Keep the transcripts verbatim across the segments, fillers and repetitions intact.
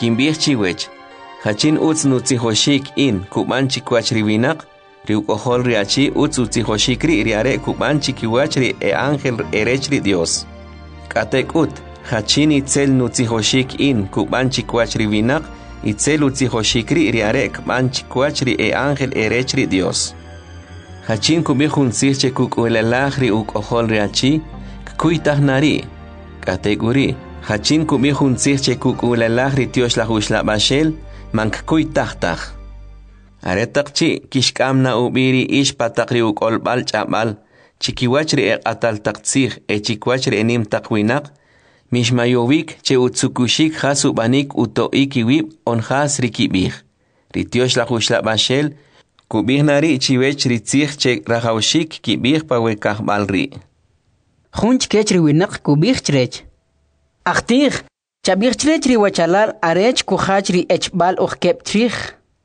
Kimbih chiwech. Hachin utz nutzihoshik in kubanchi kuachriwinak. Riukohol riachi utz utzihoshikri riare kubanchi kiwachri e ángel erechri Dios. Katek ut. Hachin itzel nutzihoshik in kubanchi kuachriwinak. Itzel utzihoshikri riare kubanchi kuachri e ángel erechri Dios. Hachin kubihun sirche kukuelalahri ukohol riachi. Kuitahnari. Kateguri. Hachin kubihun sirche kukuelalahri Dios la hushla bashel. Mank kuitahtah. Aretakchi kishkamna ubiri ish patakri ukolbal chabal. Chikiwachri e atal taktsir e chikwachri enim takwinak. Mishmayovik che utsukushik hasu banik utoiki wib on has rikibih. Ritiosh la hushla bashel. Kubihnari chiwech ritzich che rahaushik kibih pawekah balri. Hunch kechri winak kubih chrech. Achtir, chabih chrech ri wachalal arech kuhachri echbal ukep trich.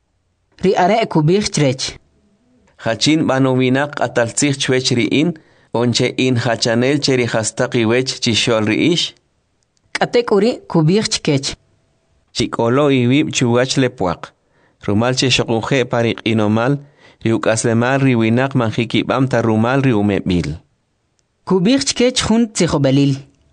Ri are kubih chrech. Hachin banowinak ataltzich chwech ri in, onche in hachanel cheri hastaki wech chishol ri ish. Katekuri kubih chkech. Chikolo iwib chuwach lepuak. Rumal che shokuje parik inomal, riuk aslemal riwinak manjikibam ta rumal riumebil. Kubih chkech hun tzijobalil.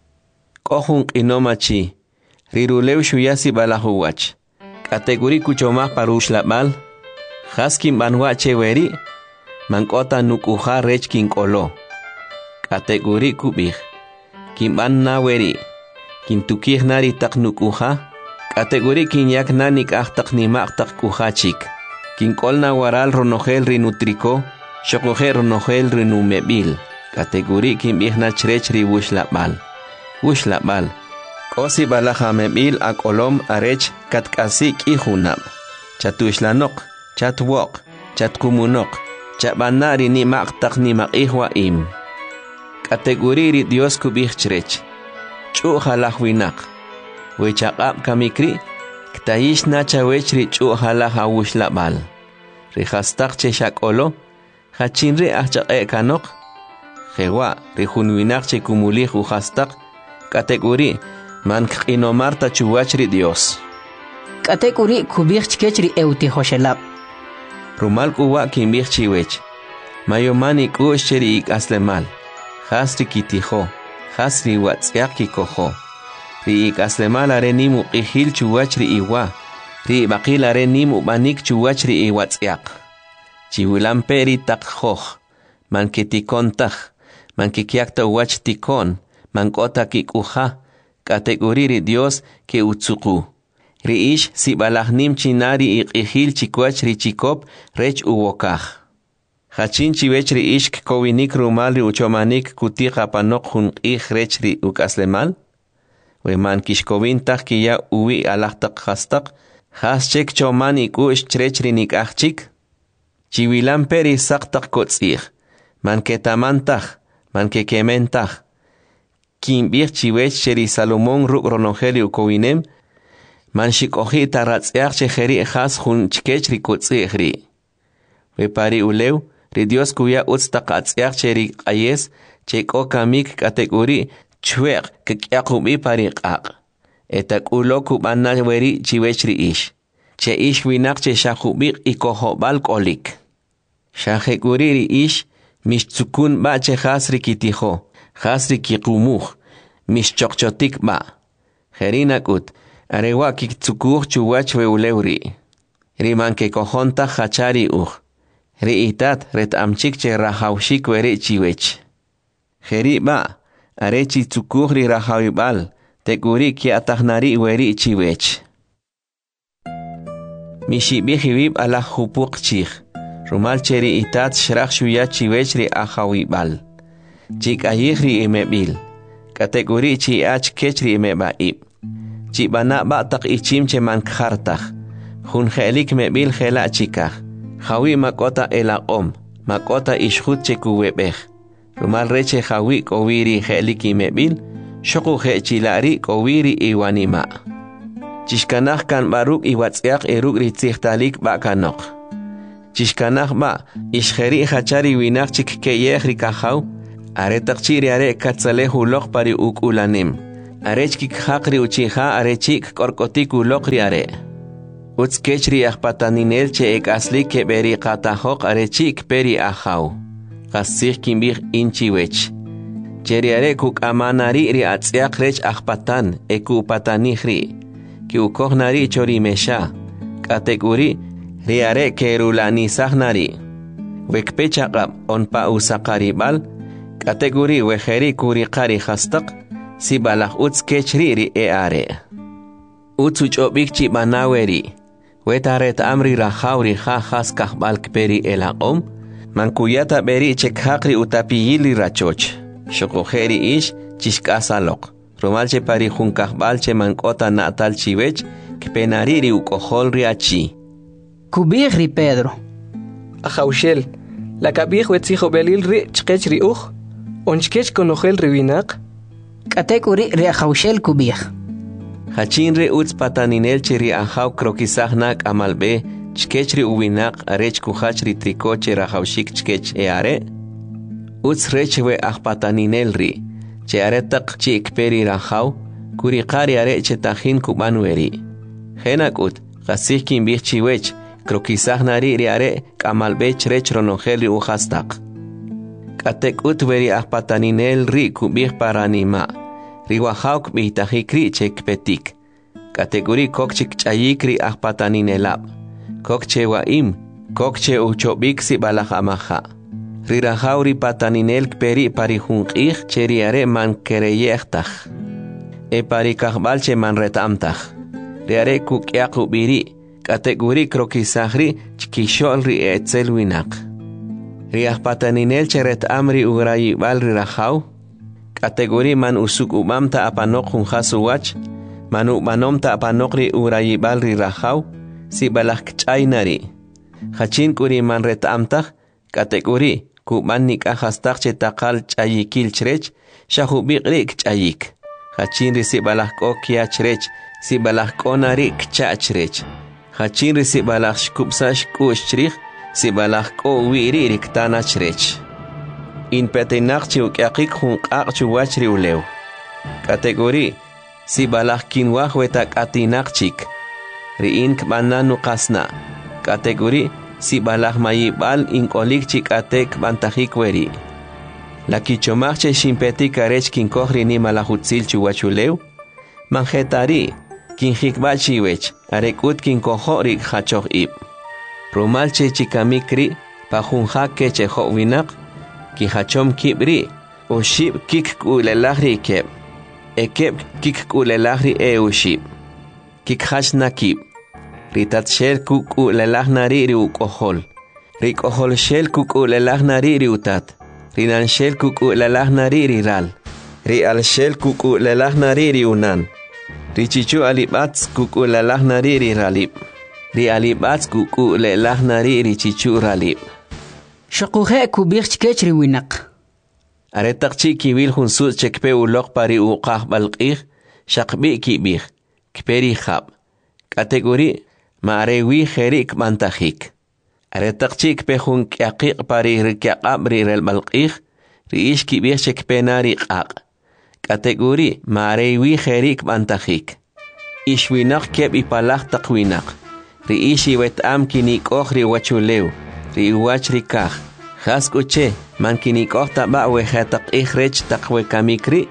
Kohun inomachi, rirulew shuyasi balahuwach. Kategori kuchomah parush labal, haskin banwache weri, mankota nukuha rech kinkolo. Kategori kubih, kimban na weri, kintukih nari tak nukuha, kategori kinyak nanik ahtak nimak tak kuhachik. Kinkol na waral ronogel rinutriko, shokoje ronogel rinumebil. Kategori kimbih na chrech ri wush labal. Wush labal. Kosi balaja mebil akolom arech katkasik ihunab. Chatushlanok, chatwok, chatkumunok, chabanari ni maktak ni makihwa im. Kategori ri Dios kubih chrech. Chu halahwinak. Wechakap kamikri, ktayish na chawech ri chu halaha wush labal. Rihastak che shakolo, hachinri achak e kanok. Jewa, rihunwinak che kumulih uhastak. Kategori, man kinomarta chuwachri Dios. Kategori kubih chkechri euti hoshelab. Rumal kuwa kimbih chiwech. Mayomani kush cheri ik aslemal. Hasri kitiho. Hasri watsyak kikoho. Ri ik aslemal are nimu ihil chuwachri iwa. Ri bakil are nimu banik chuwachri iwatsyak. Chiwilamperi takhoh. Man kitikontah. Man kikiakta wach tikon. Mankota kikuha. Kategori Dios ke utsuku. Riish si balahnim chinari iqihil chikwach ri chikop rech uwokah. Hachin chiwech riish kowinik rumal ri uchomanik kutika panok hun ih rech ri ukaslemal. Weman kishkovin tak kiya uwi alahtak hastak. Has chek choman ikush chrech ri nikachik. Chiwilan peri saktak kotzih. Man ketamantah. Man kekementah. Kimbir chiwech cheri Salomón ruk ronogeli ukowinem, man shikohi taratziach cheheri has hun chkech ri kotzihri. We pari ulew, ri Dios kuya utstak atziach cheri ayes, cheko kamik kategori chwek kekyakubi pari qaq. Etak ulo kubana weri chiwech ri ish. Che ish winak che shakubik ikohobal kolik. Shahekuri ri ish, mishtzukun ba che hasri kitiho. Hasri kikumuh, mishchokchotik ba. Jerinakut, arewa kiktukuh chuwach weulewri. Riman ke kohonta hachari uj. Ri itat ret amchik che rahaushik weri chiwech. Jeri ba, arechi tsukuh ri rahawibal, tekuri ki atahnari weri chiwech. Mishibihibib ala hupuk chich. Rumal cheri itat shrach shuya chiwech ri ahawibal. Chik ayihri imebil. Kategori chi ach kechri imebaib. Chi bana batak ichim che man khartach. Hun helik mebil hela chikach. Hawi makota elaqom. Makota ishhut che kuwebech. Rumal reche hawi kowiri helik imebil. Shoku he chilari kowiri iwanima. Chishkanach kan baruk iwatsiak eruk ritzichtalik bakanok. Chishkanach ba ishheri hachari winak chik keyech rikahaw. Aretak chiri are katzale hulok pari uk ulanim. arech kik hakri uchiha arechik korkotik ulokri are. Uts kechri akpataninel che ek asli ke beri katahok arechik peri ahau. Kasih kimbir inchiwech. Cheriare kuk amanari ri atsiak rech akpatan eku patanihri. Ki ukohnari chori mesha. Kategori riare kerulani sahnari. Wekpechakab onpa usakaribal. Kategori wejeri kurikari hastak. Si balak uts kechri ri eare. Uts uchobik chibanaweri. Wetaret amri rahauri ha has kahbal kperi elaqom. Mankuyata beri chekhakri utapiyili rachoch. Shokojeri ish chishkasalok. Romalche pari junkahbalche mankota natal chiwech. Kpenariri ukohol riachi. Kubihri Pedro. Ajaushel. La kabih wetzijo belil ri chkech ri uj. Onchkech konojel riwinak. Katekuri ri ajaushel kubih. Hachinre uts pataninel chiri ahau krokisahnak amalbe. Chkechri uwinak arech kuhachri trikoche rahaushik chkech eare. Uts rechwe ahpataninelri. Che aretak chik peri rahau. Kurikari areche tahin kubanweri. Henak ut, kasihkin bichiwech. Krokisahnari riare kamalbech rech ronojeli uhastak. Katek ut veri ahpataninelri kubih paranima. Riwahauk bihtajikri chek petik. Kategori kokchik chayikri ahpataninelab. Kokche waim, kokche uchobik si balajamaja. Rirahauri pataninel peri parijunqih cheriare man kereyechtaj. E parikahbalche man retamtaj. Riare kukyaku biri, kategori krokisahri chkisholri etzelwinak. Riah pataninel cheret amri urayibal rirahau. Kategori man usuk umamta apanok junjasuwach. Man umanomta apanokri urayibal rirahau. Si balak chaynari. Hachin kuri man retamtaj. Kategori kuman nikahastak chetakal chayikil chrech. Shahubikrik chayik. Hachin risi balak okia chrech. Si balak konari kchachrech. Hachin risi balak shkupsash kushchrich. Si balak ko wiri riktana chrech. In petenak chiukyakik hunkak chuwachri ulew. Kategori. Si balak kinwah wetak atinak chik. Riin kbananu kasna. Kategori si balak mayibal inkolik chikatek bantajik weri. La kichomachche shimpeti karech kinkohri ni malahutsil chuwachulew. Manjetari kinjikbachiwech arekut kinkohorik hachoh ib. Rumalche chikamikri pajunjak kecheho winak. Kijachom kibri ushib kik kulelahri keb. Ekeb kik kulelahri e ushib. Kikhash nakib. Ritat shel kuku lelah nariri ukohol. Rikohol shel kuku lelah nariri utat. Rinan shel kuku lelah nariri ral. Rial shel kuku lelah nariri unan. Richichu alibats kuku lelah nariri ralib. Ri alibats kuku lelah nariri chichu ralib. Shakuhe kubir chkechri winak. Aretak chiki wil hunsu chekpe ulok pari uqah balqih. Shakbi kibir. Kperi khab. Kategori maarewi kherik mantajik. Aretakchik pehun kyakik pari rikyakab rirel balqih. Riish kibir shekpenari qaq. Kategori maarewi kherik mantajik. Ishwinak keb ipalak takwinak. Riishi wetam kinikoj riwachulew. Riwach rikaj. Haskuche man kinikoj taba wehatak ihrech takwe kamikri.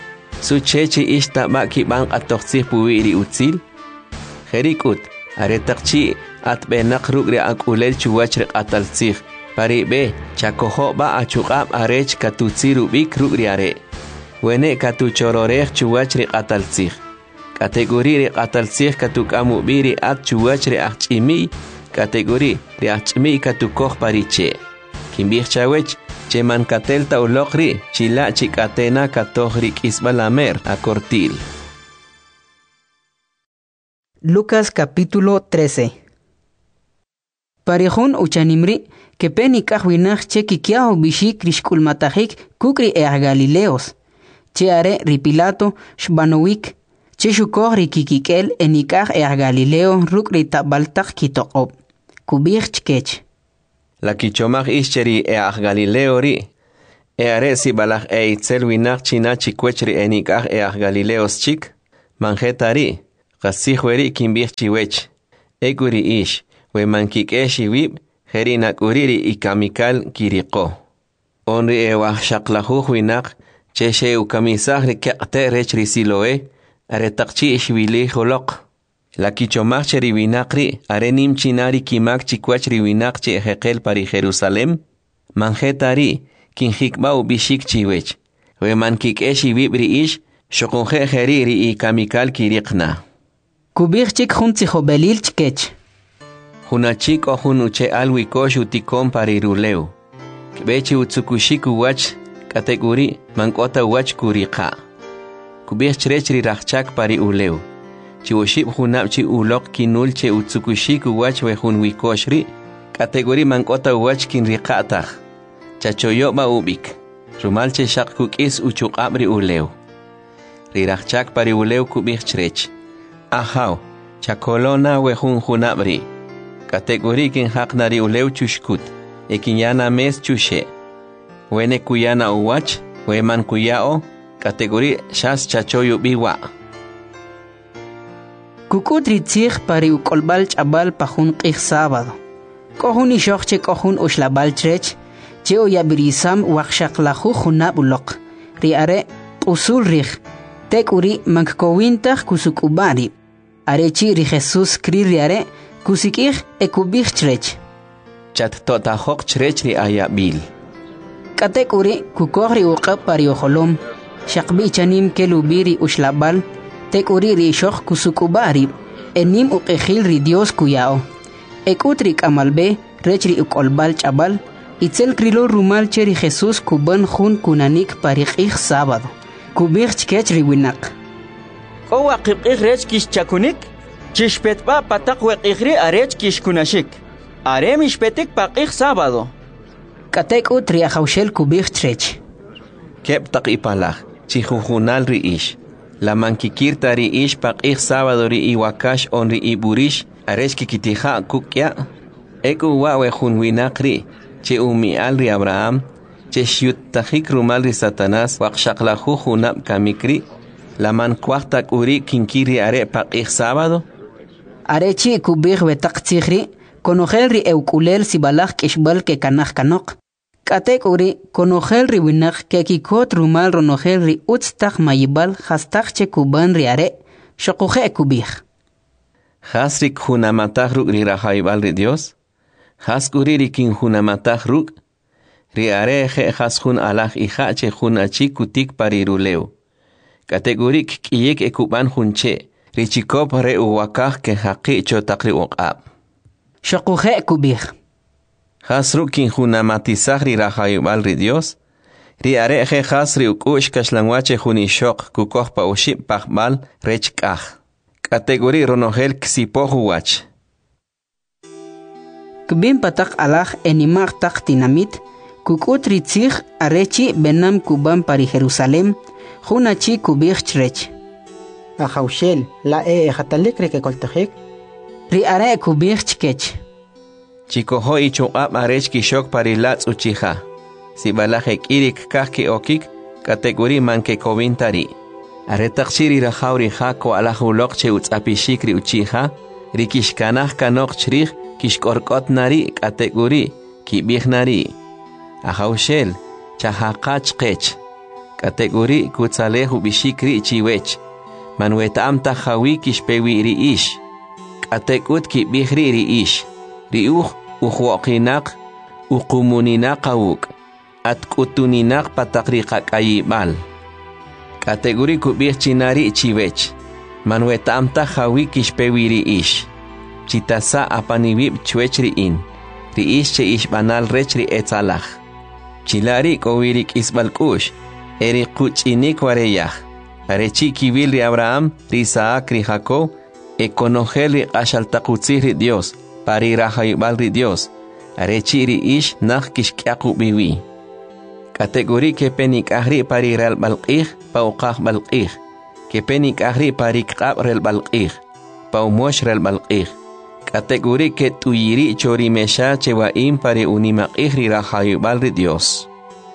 Suchechi ish taba kibang atoksih puwiri utzil. Herikut, aretakchi at benak rugri akulel chuwachrik atalsih. Pari be, chakoho ba achukab arech katutsiru bik rugri are. Wene katuchororech chuwachrik atalsih. Kategori ri atalsih katukamu biri at chuwachri achimi. Kategori ri achimi katukoh pariche. Kimbih chawech, cheman katelta ulokri, chila chikatena katohri kisbalamer a cortil. Lucas capítulo trece. Parihun uchanimri que peni kahwinach che kikiaho bishik rishkulmatahik kukri e Galileos. Che are ripilato shbanowik che shukoh rikikikel enikah e Galileo rukri tabaltak kitokob. Kubir chkech. La kichomach ischeri e Galileo ri. E are si balaj e itzel winak china chikwechri enikaj e aj Galileos chik, manjetari, qasihweri kimbij chiwech, eguri ish, we mankik e shiwib, herinak uriri ikamikal kiriko. Onri e waj shaklajuj winak, cheshe ukamisaj rikaqte rechri siloe, are takchi ishwili holok. La kichomaj cheri winakri, are nim chinari kimak chikwechri winak che ejekel pari Jerusalem, manjetari, kin hikbau bishik chiwech. We man kik eshi vibri ish, shokunje heriri i kamikal kirikna. Kubir chik hun tzijo belil chkech. Hunachik o hunuche alwi koshu tikon pariruleu. Kbechi utsukushiku wach kategori mankota wach kurika. Kubir chrechri rachak pari uleu. Chiwoship hunapchi ulok kinul che utsukushiku wach we hun wikoshri. Kategori mankota wach kin rikatach. Chachoyo ma ubik. Rumalche shak kukis uchuk abri uleu. Rirachak pari uleu kubik chrech. Ahaw, chakolona we hun hunabri. Kategori kin haknari uleu chushkut. Ekinyana mes chushe. Wene kuyana uwach, weman kuyao. Kategori shas chachoyo biwa. Kukutri tzig pari ukolbal chabal pahun qih sábado. Kohun ishokche kohun ushlabal chrech. Cheo yabirisam wakshaklahu hunab ulok. Riare usul rich. Tekuri mankowintach kusukubari. Arechi ri Jesus kri riare kusikih ekubich chrech. Chat tota hok chrech ri ayabil. Katekuri kukori uqab pari oholom. Shakbi chanim kelubiri ushlabal. Tekuri ri shok kusukubari. Enim uqehil ri Dios kuyao. Ekutrik amalbe rechri ukolbal chabal. Itzel krilo rumal cheri Jesus kuban hun kunanik parikih sábado. Kubir chkech riwinak. Owa qibqih rech kish chakunik? Chishpetpa patak weqihri arech kish kunashik. Arem ishpetik paqih sábado. Katek utri ajaushel kubir trech. Kep tak ipalach, chihujunal ri ish. La mankikirta ri ish paqih sábado ri iwakash on ri iburish arech kikitija kukya. Eku wawe junwinak ri. Che umi alri Abraham, che shiut tajik rumal ri Satanás, wakshaklahu hunab kamikri, la man kwahtak uri kinkiri are paqih sábado. Arechi kubir betak tzigri, konogel ri eukulel sibalach kishbal ke kanach kanok. Katek uri, konogel ri winach ke kikot rumal ronogel ri utstak mayibal hastak che kuban ri are, shokuje kubir. Hasrik hunamatach ruk ri rahaibal ri Dios. Has kuriri kin hunamatach ruk, ri areje has hun alach ija che hun achi kutik pariruleu. Kategorik kiyek ekuban hunche, ri chikop re uwakach ke haqi chotakri uqab. Shokuje kubir. Has ruk kin hunamatizach ri rahayubal ri Dios, ri areje has ri ukush kashlangwache hunishok kukoh pa uship pachbal rechkach. Kategori ronogel ksipohu wach. Kubin patak alach enimar tak tinamit, kukut ritzig arechi benam kuban pari Jerusalem, hunachi kubir chrech. Ajaushel, la e ejatalik rekekoltejek? Ri are kubir chkech. Chikoho ichungab arech kishok pari latz uchija. Si balajek irik kahki okik, kategori manke kovintari. Aretakshiri rajauri jako alajulok che utzapishikri uchija, rikishkanach kanok chrich, kishkorkot nari kategori kibih nari. Ajaushel, chahakach kech. Kategori kutzalehu bishikri chiwech. Manuetam tahawi kishpewi ri ish. Katekut kibihri ri ish. Riuch uhuokinak ukumuниnak awuk. At kutuninak patakriqak ayibal. Kategori kubih chinari chiwech. Manuetam tahawi kishpewi ri ish. Chitasa apanibib chuechri in. Ri ish che ish banal rechri etzalach. Chilari kowirik isbalkush. Eri kuchinik wareyach. Arechi kibil ri Abraham, ri Isaac, ri Jacob. Ekonogel ri ashaltakutzih ri Dios. Pari rahayubal ri Dios. Arechi ri ish nach kishkyaku biwi. Kategori ke penik ahri pari real balqih, pauqah balqih. Ke penik ahri pari kqab real balqih. Paumosh real balqih. Kategori que tuyiri chori mesha chewaim pare unimaqih ri rahayubal ri Dios.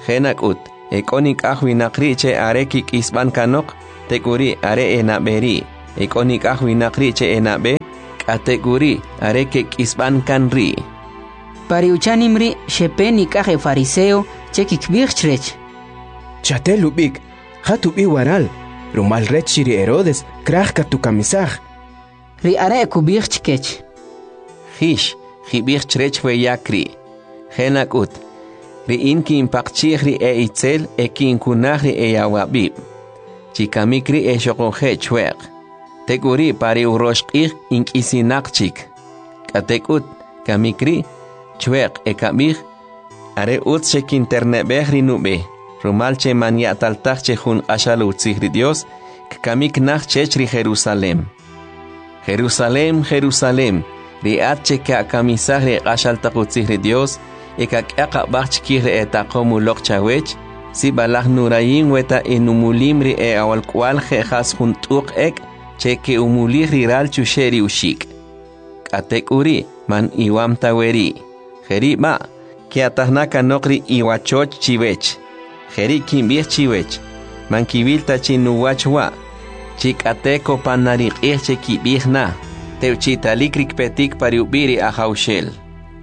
Genakut, ekonik ahwinakri che arekik isban kanok, tekuri are enaberi, ekonik ahwinakri che enabe, kateguri arekik isban kanri. Pariuchanimri shepeni kaje fariseo chekik birchrech. Chatelubik, hatubi waral, rumal rechiri Herodes, krachka tu kamisaj. Ri are kubirchkech. Hish, hibirchrech we yakri. Genakut. Ri inki impakchihri e itzel e kinkunahri e yawabib. Chikamikri e shokoje chwer. Tekuri pari uroshkir ink isinakchik. Katekut, kamikri, chwer e kamir. Are utshek internebehri nube. Rumalche maniataltachche jun ashalu utzihri Dios. Kamik nach chechri Jerusalem. Jerusalem, Jerusalem. Ri atche ka kamisahri ashaltakutzihri Dios. Eka kaka bachkire etakomu lokchawech, si balah nurayin weta enumulimri e awal kwal jejas juntuk ek, cheke umulihri ral chusheri ushik. Katek uri, man iwam taweri. Jeri ma, kiatahnaka nokri iwachoch chiwech. Jeri kimbir chiwech, man kibilta chinuwachwa. Chikateko panarik irche kibirna, teuchitalikrik petik pariubiri a jaushel.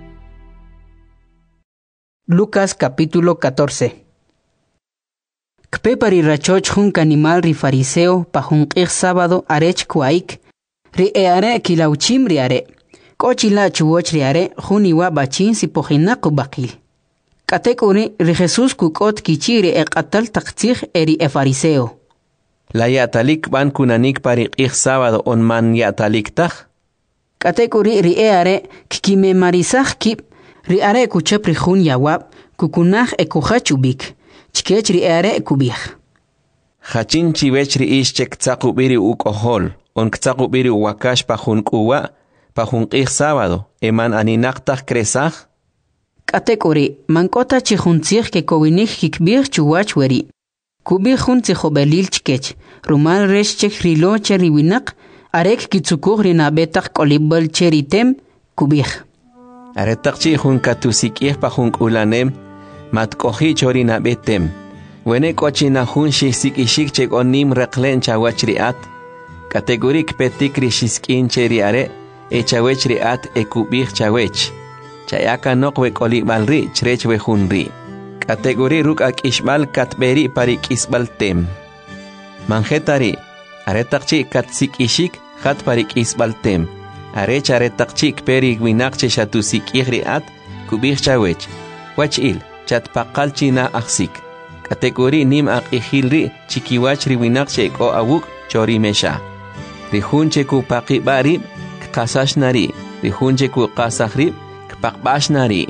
Lucas capítulo catorce. Kpe pari rachoch jun animal ri fariseo pa jun qir sábado arech kuaik. Ri e are kilauchim ri are. Kochila chuoch ri are jun iwa bachin si pojinaku bakil. Katekuri ri Jesus kukot kichiri e qatal taqtzih eri e fariseo. La yatalik ban kunanik pari qir sábado on man yatalik taj. Katekuri ri e are kikime marisaj kip. Ri are kuchepri jun yawab, kukunaj e kuchachubik, chkech ri are kubich. Hachin chiwech ri ish chek tzakubiri ukohol, on ktzakubiri wakash pa jun kuwa, pa jun qih sábado, eman aninaktaj kresaj? Katekuri, mankota chihuntzich ke kowinik hikbich chuwach weri. Kubich jun tzihobelil chkech, rumal resh chek rilo cheri winak, arek kitsukuj ri nabetak kolibel cheritem, kubich. Aretakchi jun katusikih pa jun ulanem, matkohi chorina betem. Wene kochina jun shisikishik chek onim reklen chawachriat. Kategorik petik rishiskin cheriare, e chawechriat e kubich chawech. Chayaka nokwe kolibalri chrech we junri. Kategori ruk ak ishbal katberi parik isbal tem. Manjetari, aretakchi katsikishik hat parik isbal tem. Arech aretakchik peri gwinakche shatusik ihriat, kubich chawech. Wachil, chat pakal china aksik. Kategori nim ak ihilri, chikiwachri winakche ko awuk, chori mesha. Rihunche ku paki barib, kasash nari. Rihunche ku kasakhrib, kpakbash nari.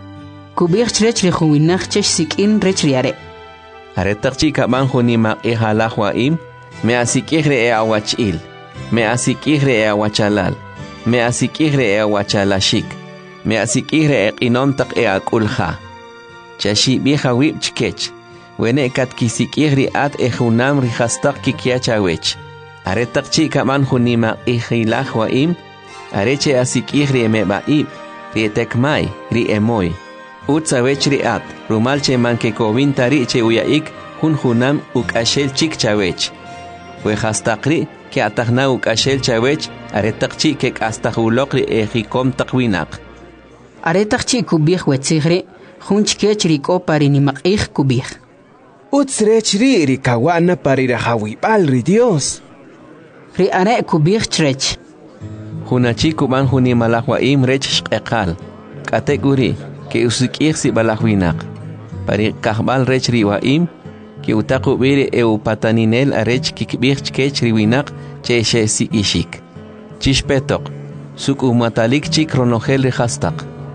Kubich chrech rihun winakche sikin rechriare. Aretakchik abanjo nim ak ihalahwa im, me asik ihre e awachil. Me asik ihre e awachalal. Me asikihre e awachalashik. Me asikihre e qinontak e akulha. Chashi biha wib chkech. Wene kat kisikihri at e junam rihastak kikiachawech. Aretak chika man junima ihilach wa im. Areche asikihri e mebaib. Rietek mai, ri emoy. Utsawech ri at. Rumalche man ke kovintari che uyaik. Hun junam ukashel chik chawech. Wehastakri ke atahna ukashel chawech. Aretakchi kek hasta hulokri e hikom takwinak. Aretakchi kubich wetzihri, hunchkech riko parinimak ich kubich. Utsrechri rikawana parirahawibal ri Dios. Ri are kubich trech. Hunachi kuban huni malahwa im rech shkekal. Kategori ke usikir si balahwinak. Pari kahbal rech riwa im, ke utaku biri e upataninel arech kikbich kech riwinak che she si ishik. Chishpetok, suk umatalik chik ronogel rehastak.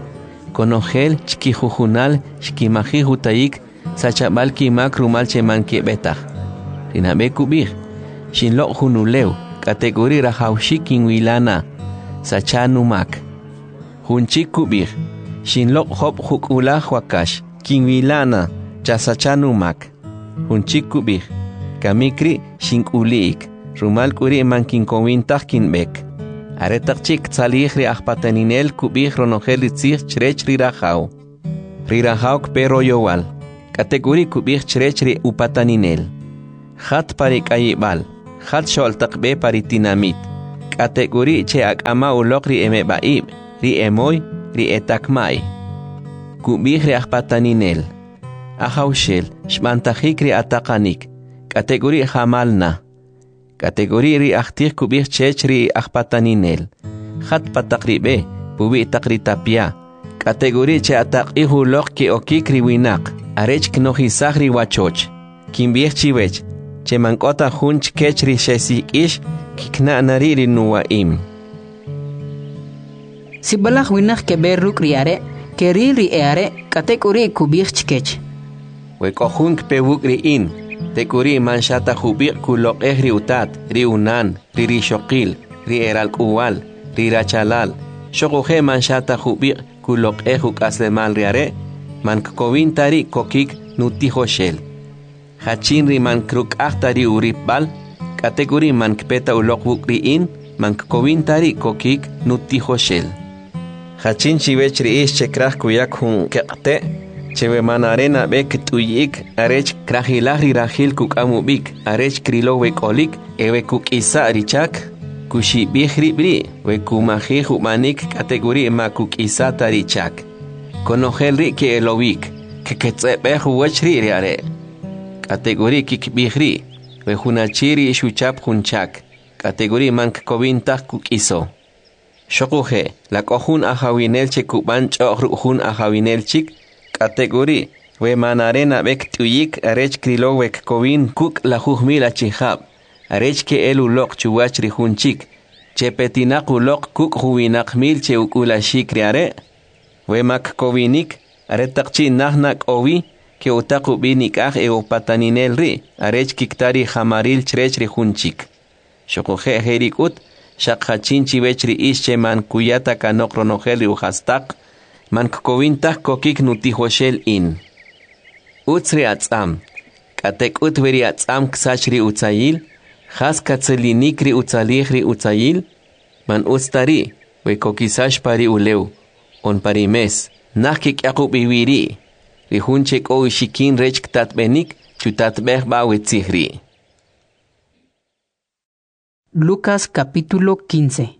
Konogel chkijujunal chkimaji hutaik sachabal kimak rumal cheman kiebetaj. Rinabe kubir, shinlo junuleu, kategori rahaushik inwilana, sachanumak. Junchik kubir, shinlo hop hukula huakash, kinwilana, chasachanumak. Junchik kubir, kamikri shinkulik, rumal kuri man kinkowintak kinbek. Aretakchik tzalihri ahpataninel kubih ronogel itzir chrech rirajau. Rirajau kpero yowal. Kategori kubih chrechri upataninel. Hat parik ayibal. Hat shol takbe paritinamit. Kategori che akama ulok ri eme baib. Ri emoy, ri etakmai. Kubih ri akpataninel. Ahaushel, shmantahik ri atakanik. Kategori hamalna. Kategori ri aktir kubih chech ri akpataninel. Hat patakribe, pubi takritapia. Kategori che atak ihu lok ki okik ri winak. Arech knohisag ri wachoch. Kimbih chiwech. Che mankota hunch kech ri shesik ish. Kikna nari ri nuwaim. Si balak winak keber ruk riare. Keri ri eare. Kategori kubih chkech. Wekohunk pewuk ri in. Tekuri manshata hubik kulok eh ri utat. Ri unan. Ri ri shokil. Ri eral kuwal. Ri rachalal. Shokuhe manshata hubik kulok eh huk aslemal riare. Man kovin tari kokik nutiho shel. Hachin ri man kruk ahtari uripbal. Kategori man kpeta ulok wukri in. Man kovin tari kokik nutiho shel. Hachin chivech ri ish chekrach kuyak hun kekte. Chewe man arena bek tuyik. Arech krahilah ri rahil kuk amubik. Arech krilo wek olik. Ewe kuk isa richak. Kushi bihri bri. We kumahi humanik kategori ma kuk isa tarichak. Konogel ri ke elowik, que ketzebe huachri riare. Kategori kik bihri, we hunachiri shuchap hunchak. Kategori mank kovintak kuk iso. Shokuhe, la kohun ahawinel che kuban chohun ahawinel chik. Kategori, we manarena bek tuyik arech krilo wek kovin kuk la huhmila chihab. Arech ke elu lok chuachri hunchik. Che petinak ulok kuk huwinak mil che ukula shik riare. We mak kovinik, aretakchi nahnak ovi, ke utaku binik ah e opataninel ri, arech kiktari hamaril chrechri hunchik. Shokohe herikut, shakhachin chivechri ische man kuyata kanok ronogeli uhastak, man kovintak kokik nutihoshel in. Utsri atzam, katek utveri atzam ksachri utzayil, has katzelinikri utzalihri utzayil, man ustari, we kokisash pari uleu. On parimes, nakik yakub iwiri, rihunchek o shikin rech tatbenik, chutatbeh bawetzihri. Lucas capítulo quince.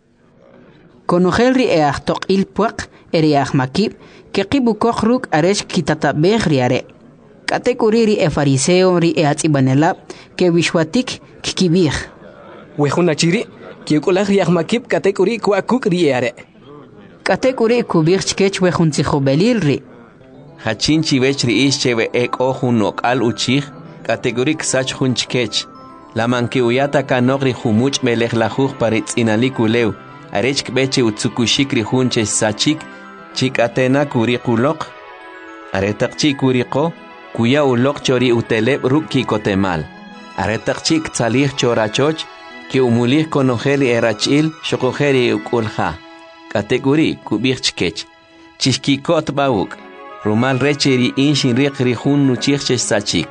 Conogel ri eachtok il puak, eriach makib, que kibukok ruk aresh kitatabeh riare. Katekuri ri e fariseo ri eatzibanelab, que wishwatik kikibih. Wehunachiri, kiukulach riach makib katekuri kuakuk riare. Kategori kubih chkech we hunzijo belil ri. Hachin chivech ri ish chewe ek o hunok al uchich, kategori ksach hun chkech. La manke uyata kanok ri humuch melech lajuch paritz inalik uleu. Arech kbeche utsukushik ri hunche sachik, chik atena kuri kulok. Aretak chik uriko, kuya ulok chori uteleb ruki kotemal. Aretak chik tsalih chorachoch, ki umulih konogeli erachil, shokogeri ukulha. Kategori kubih chkech. Chishkikot bauk. Rumal recheri inshin rik rihun nuchich sachik.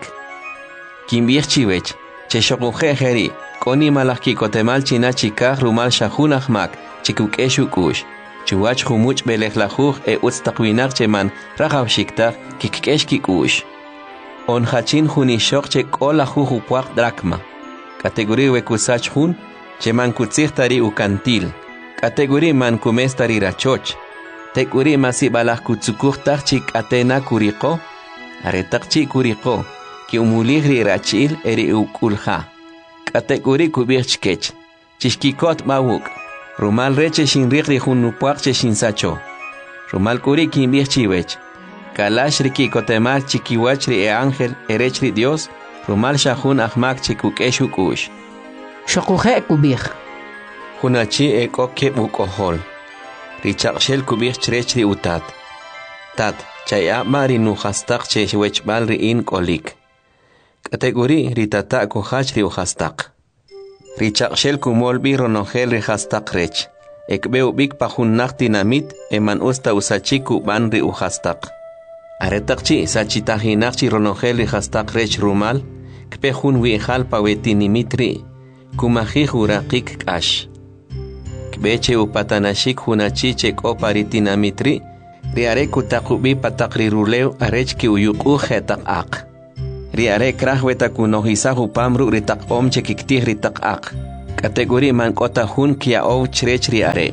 Kimbih chiwech. Cheshokuhe heri. Koni malaki kotemal china chikah rumal shahun ahmak. Chikukeshu kush. Chuach humuch belech lajuch e utstakwinak cheman rahav shiktak kikesh kikush. On hachin hunishok chek o lajuch upuak drakma. Kategori wekusach hun. Cheman kutsichtari ukantil. Kategori man kumestari rachoch. Tekuri masi balah kutsukuhtak chik atena kuriko. Aretak chik kuriko. Ki umulihri rachil eri ukulha. Kategori kubir chkech. Chishkikot bawuk. Rumal reche shinrikri hunupuak che shinsacho. Rumal kuri kimbir chiwech. Kalashri ki kotemal chikiwachri e ángel erechri Dios. Rumal shahun ahmak chikukeshu kush. Shokuhe kubir. Hunachi eko kebuk ohol. Richak shel kubir chrechri utat. Tat, chaya mari nuhastak cheshwech balri in kolik. Kategori ritata kohachri uhastak. Richak shel kumolbi ronogel rihastak rech. Ekbeu bik pahun nakti namit eman usta usachiku banri uhastak. Aretakchi sachitahinakchi ronogel rihastak rech rumal. Kpehun wihal pawetinimitri. Kumahi hurakik kash. Beche upatanashik hunachichek o paritinamitri, riare kutakubi patakri ruleu arech ki uyuku hetak ak. Riare krah weta kunohisa hupamru ritak om chekiktih ritak ak. Kategori mankota hun kia ou chrech riare.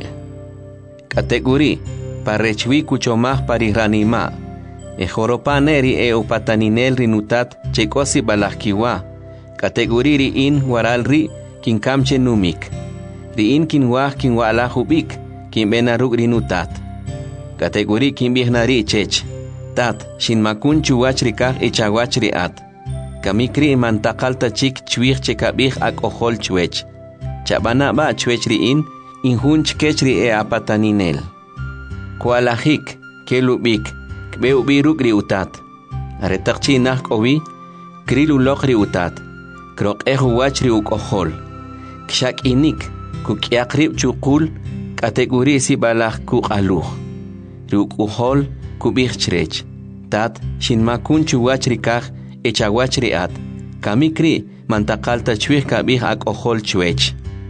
Kategori parechwi kuchomah pariranima. E joropane ri e upataninel rinutat chekosi balahkiwa. Kategori ri in waral ri kinkamche numik. Ri in kinwah kinwala hubik kin benaruk rinutat. Kategori kin bihnari chech. Tat shin makun chuwach rikah e chawach riat. Kamikri mantakalta chik chwich chekabih ak ohol chwech. Chabana ba chwech ri in inhun chkech ri e apataninel. Kualahik kelubik kbeu biruk ri utat. Aretakchi nah kowi krilulok ri utat. Krok ehuwach ri uk ohol. Kshak inik kukiakrib chukul kategori si balah kuk aluh. Ruk uhol kubih chrech. Tat shin makun chuwach rikah echawach riat. Kamikri mantakalta chwih kabih ak ohol chwech.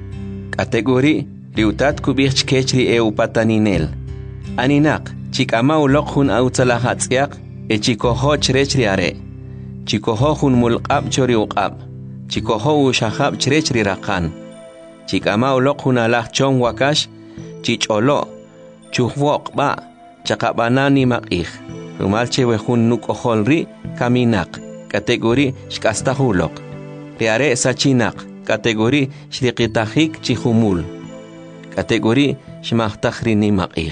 Kategori riutat kubih chkech ri e upataninel. Aninak chikama ulok hun autzalahatzyak e chikoho chrech riare. Chikoho hun mulqab chori uqab. Chikoho ushahab chrech ri rakan. Chikama ulok hun alah chong wakash chicholo chuhwok ba chakabanani makih. Rumalche wehun nuk ohol ri kaminak. Kategori shkastahulok. Riare sachinak. Kategori shriqitahik chihumul. Kategori shmahtahrini makih.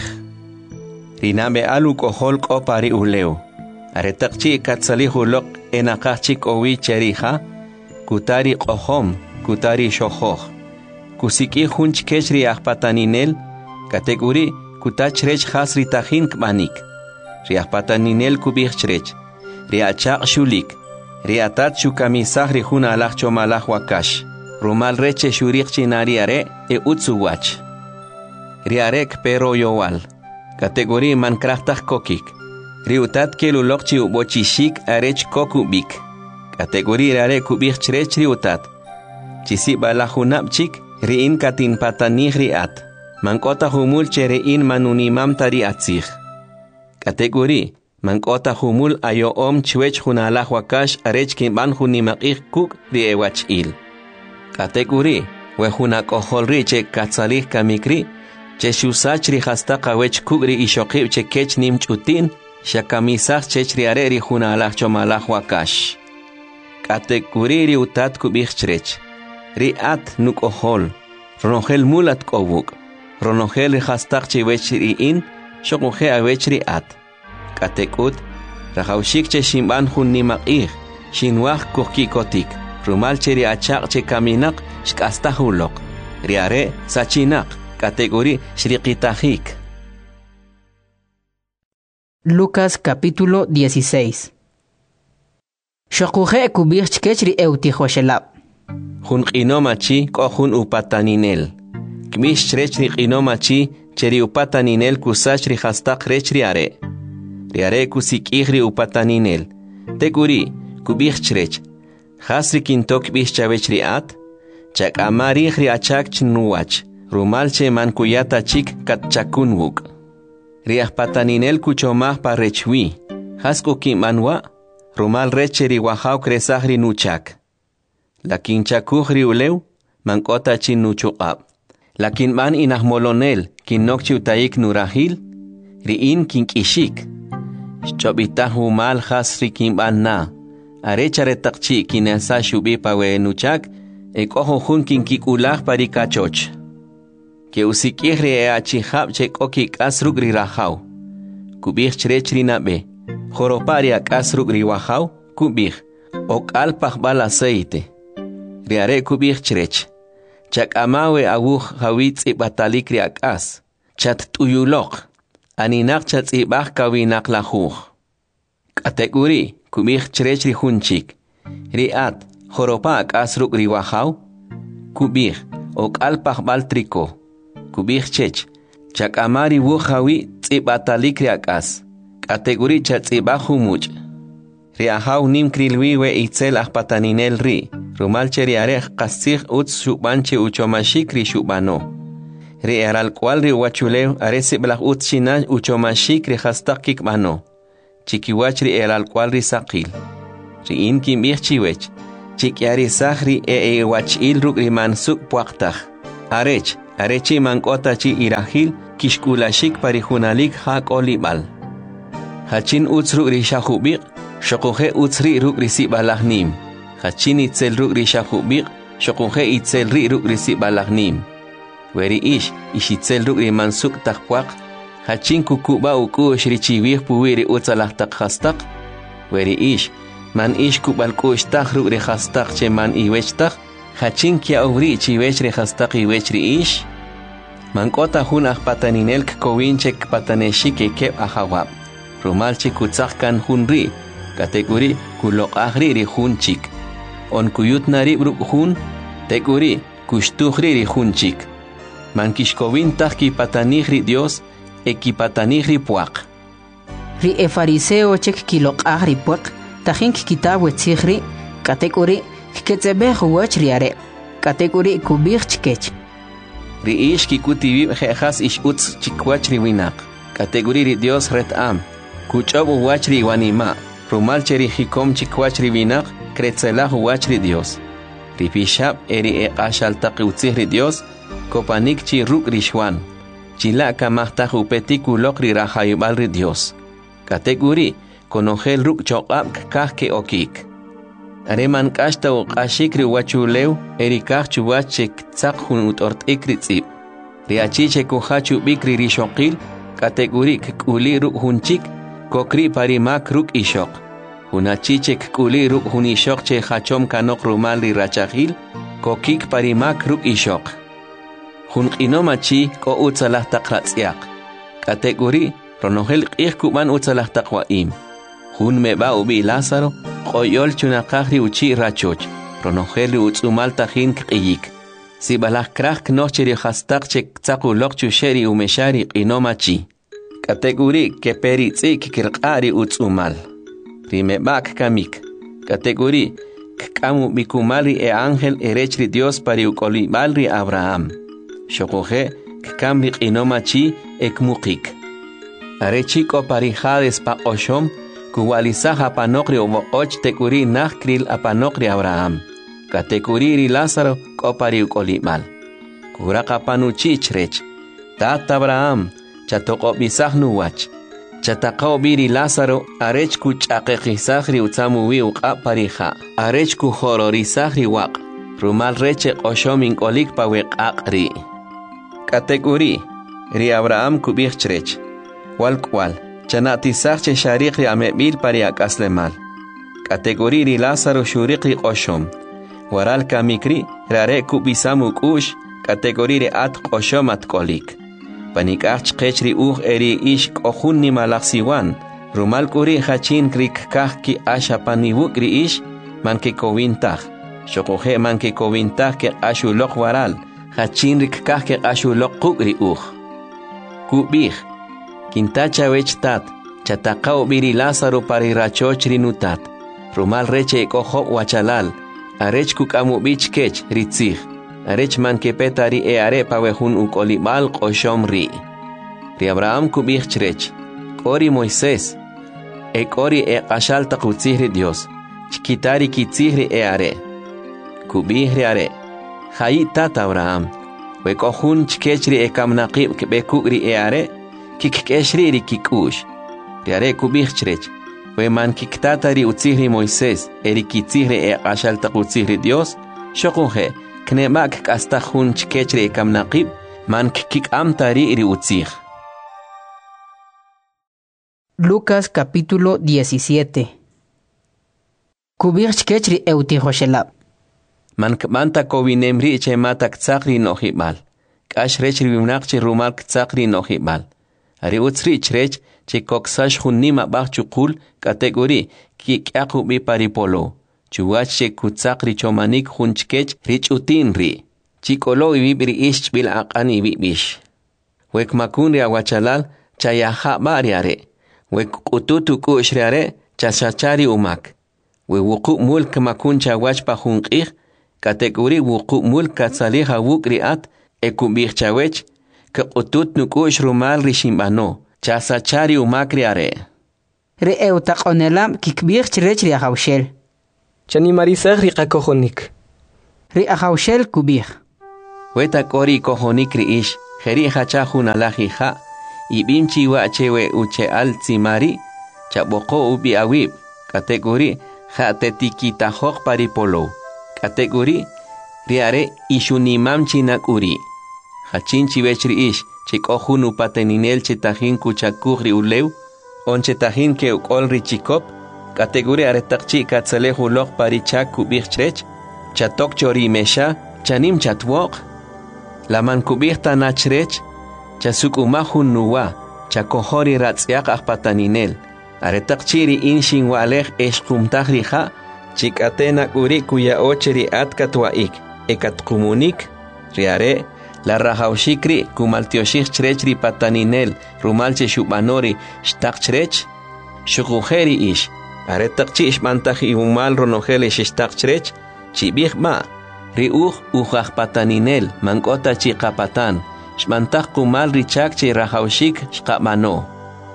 Rinabe alu kohol ko pari uleo. Aretakchi katsalihulok enakachik owi cheriha. Kutari kohom, kutari shohoh. Kusiki hunch kechri ahpataninel. Kategori kutachrech hasri tahin kmanik. Riahpataninel kubichrech. Riachak shulik. Riatat shukamisah rihuna alah chomalah wakash. Rumal reche shurik chinariare e utsuwach. Riarek pero yowal. Kategori mankrahtah kokik. Riutat kelulok chi ubochishik arech kokubik. Kategori riare kubich chrech riutat. Chisi balahunap chik riin katin patanih riat. Mankota humul cherein manunimam tari atzich. Kategori mankota humul ayo om chwech hunalah wakash arech kimban hunimakih kuk riewach il. Kategori wehunak ohol ri che katsalih kamikri che shusach ri hasta kawech kuk ri ishokib che kech nim chutin shakamisach chech riare ri hunalah chomalah wakash. Kategori ri utat kubich chrech. Ri at nuk ohol. Ronogel mulat kowuk. Ronogel ri hastak che wech ri in shokuhe awech ri at. Katekut rahaushik che shimban hun nimakih shinwah kuhkikotik. Rumal cheri achak che kaminak shkastahulok. Riare sachinak. Kategori shriqitahik. Lucas capítulo dieciséis. Shokuhe kubich chkechri eutihoshelab. Hun qinomachi ko hun upataninel. Kmish chrechri qinomachi cheri upataninel kusachri hastak rechri are. Riare kusikihri upataninel. Teguri kubich chrech. Hasri kintok bich chavechri at. Chak amarihri achak chnuwach. Rumalche mankuyata chik katchakunwuk. Riah pataninel kuchomah parechwi. Hasku kimanwa. Rumal recheri wahau kresahri nuchak. Lakin chakuhri uleu. Mankota chin nuchukab. Lakin man inahmolonel kinokchi utaik nurahil. Riin kinkishik. Chobitahu mal hasri kimban na. Arechare takchi kinasa shubi pawe nuchak. Ekoho hun kinkikulah parikachoch. Que usikihri e achihab chek okik asrugri rahau. Kubich chrechri nabe. Joropari ak asrugri wahau. Kubich. Ok alpach bal aceite. Riare kubich chrech. Chak amawe awuh hawitz ibatalikri ak as. Chat tuyulok. Aninak chat ibach kawinak lahuh. Kategori kubich chrechri hunchik. Riat. Joropa ak asrugri wahau. Kubich. Ok alpach bal triko. Kubich chech. Chak amari wuhawi tzibatalikri akas. Kategori chat tzibahu much. Riahau nim krilwiwe itzel ahpataninel ri. Rumalche riarech kasich utz shubanche uchomashik ri shubano. ri eral cual ri wachuleo aresi blach utchinan uchomashik ri hastakik mano. Chikiwach ri eral cual ri sakil. Ri inkim bichchiwech. Chikyari sahri e e wachil ruk ri mansuk puaktach. Arech, arechi mankota chi irahil kishkulashik parihunalik hak olibal. Hachin uts ruk ri shahubik, shokuhe utsri ruk ri sibalahnim. Hachin itzel ruk ri shahubik, shokuhe itzel ri ruk ri sibalahnim. Weri ish, ishitzel ruk ri mansuk takpuak, hachin kukuba ukush ri chiwih puwiri utsalah takhastak. Weri ish, man ish kubal kush tak ruk ri khastak che man iwech tak, hachin kia uvri chiwech ri khastak iwech ri ish. Mankota hun ah pataninel kowinchek pataneshike kep ahawab. Rumalchi kutzak kan hun ri, kategori kulok ahri ri hun chik. On kuyut nari bruk hun, teguri kushtuhri ri hun chik. Mankishkovin taki patanihri Dios, ekipatanihri puak. Ri e fariseo chek kilok ahri puak, tajink kitabu etzihri, kategori kiketzebeh wachri are, kategori kubich chikech. Ri ish kikutibib jejas ish utz chikwachri winak, kategori ri Dios ret am. Kuchobu wachri wanima, rumalcheri hikom chikwachri winak, kretzelah wachri Dios. Ripishab eri e ashal taqiutzihri Dios, kopanik chi ruk rishwan. Chilaka mahtah upetiku lokri rahayubal ri Dios. Kategori, konogel ruk chokab kahke okik. Areman kashta u kashikri wachuleu, eri kah chuwachek tsak hun utort ikri tzib. Riachiche kuhachu bikri rishokil, kategori kuli ruk hunchik, kokri parimak ruk ishok. Hunachichek kuli ruk hun ishok che hachom kanok rumal ri rachahil, kokik parimak ruk ishok. Hun inomachi ko utsalah takratsiak. Kategori ronogel ik kuban utsalah takwaim. Hun meba ubi Lázaro, koyol chunakahri uchi rachoch. Ronogel utsumal tahin kiyik. Si balah krak nocheri hastak chek tsakulok chusheri umeshari inomachi. Kategori que peritzi kikirqari utsumal. Rimebak kamik. Kategori kamu bikumali e ángel erechri Dios pari ukolibalri Abraham. Shokoje kamri inomachi ekmukik. Arechiko parijades pa oshom kuwalisaha panokri ovoch tekuri nachkril apanokri Abraham. Kategori ri Lázaro ko pari ukolibal. Kuraka panuchichrech. Tata Abraham chatoko bisahnu wach. Chataqao biri Lázaro arech ku chaqeqisahri utsamuwi uqa parija. Arech ku hororisahri waq. Rumal reche oshomin kolik pa weqaqri. Kategori ri Abraham kubichtrech. Wal kwal chanatisahche shariqri amebil pariak aslemal. Kategori ri Lázaro shuriqri oshom. Waral kamikri rare kubisamu kush. Kategori ri at oshom at kolik. Panikach qechri uj eri ish kohun ni malaksiwan. Rumal kuri hachin krik kahki asha panibukri ish manke kowintah. Shokoje manke kowintah ke ashu lok waral. Hachin rik kahke ashu lok kukri uj. Kubih. Kintacha wech tat. Chatakao biri Lázaro pari rachochri nutat. Rumal reche koho wachalal. Arech kukamu bich kech ritzih. Arech man que petari e are pawehun ukolibal qoshom ri. Ri Abraham kubich chrech. Kori Moisés. E kori e qashal taqutzihri Dios. Chikitari kitzihri e are. Kubihri are. Hayi tat Abraham. We kohun chkechri e kamnaqib kebekugri e are. Kikkeshri ri kikush. Ri are kubich chrech. We man kiktatari utzihri Moisés. Eri kitzihri e qashal taqutzihri Dios. Shokunhe. Knemak kastahun chkechre kamnaqib man kik amtari iri utzih. Lucas capítulo diecisiete. Kubir chkechri eutihoshelab. Man kmanta kovinemri che matak tsakri nohibal. Kash rechri vimnaqchi rumal tsakri nohibal. Ari utzri chrech che koksash hunnima bach chukul kategori ki kyaku bi paripolo. Chuwache kutsakri chomanik hunchkech rich utinri. Chikolo ibibri ish bil aqani ibibish. Wek makunri awachalal chayaha bariare. Wek ututu kushriare chachachari umak. We wuku mulk makun chawach pa hunqih. Kategori wuku mulk katsaliha wukri at ekubich chawech. kaqutut nukush rumal rishimbano chasachari umakri are Re eutaqonelam kikbir chrech ri ahawshel Chani marisaj ri qakojonik. Ri ahawshel kubir Weta kori kojonik ri ish Jeri hacha junalaji ja Ibimchi wa chewe uche al tsimari Chaboko ubi awib Kategori ja tetikita hok paripolo Kategori Riare ishunimam chinak uri Hachinchi vechri ish Chikohun upateninel chetajin kuchakugri ulew On chetajin ke ukol richikop Kategori aretakchi katzalehu lok parichak kubich chrech Chatok chori mesha Chanim chatwok Laman kubich tanachrech Chasuk umahun nuwa Chakohori ratzyak akpataninel Aretakchiri inshin walech eshkumtagri ha Chikatena uri kuya ocheri atkatwaik Ekatkumunik Riare La rajaushikri kumaltioshik chrechri pataninel Rumalche shubanori shtak chrech Shukujeri ish Aretakchi ishmantaji umal ronojele shtak chrech Chibich ma Riuj ujaj pataninel mankota chikapatan Shmantaj kumal richak chi rajaushik shkapmano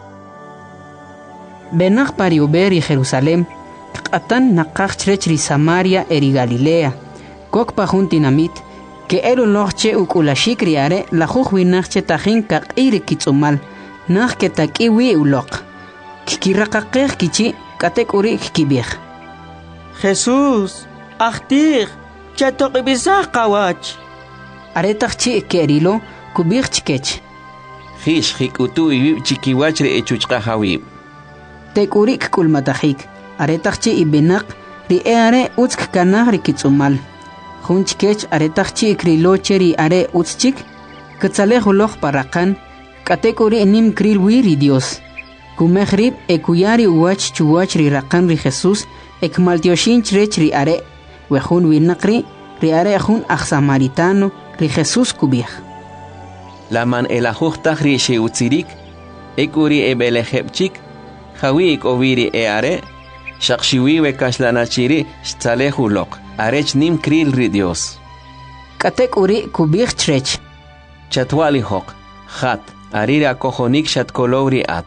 Benach pari uberi Jerusalem Katan nakach chrech ri Samaria eri Galilea Kok pajuntinamit que ero noche ukulashik riare la jujuinachche tajin kakiri kitsumal nach que takiwi ulok kikiraqaqej kichi katekuri kibij Jesús ahtir chatoqibisaj qawach aretachchi kerilo kubij chikech Jish jikutu ibib chikiwachre echuchqa hawib tekurik kulmatajik aretachchi ibenaq ri eare utsk kanaj ri kitsumal Junchkech aretachchi krilocheri are utschik katzalejuloj parakan katekuri nim krilwiri Dios kumejrib ekuyari uwach chuwach ri rakan ri Jesús ekmaltioshin chrech ri are wejun winakri ri are jun aj samaritano ri Jesús kubij Laman elajuj ri sheutzirik ekuri ebelejebchik jawi ikowiri e are shakshiwi we kashlanachiri shtzalejulok Arech nim kril ri Dios. Katek uri kubich chrech. Chatwali hok. Hat. Arira kojonik shatkolowri at.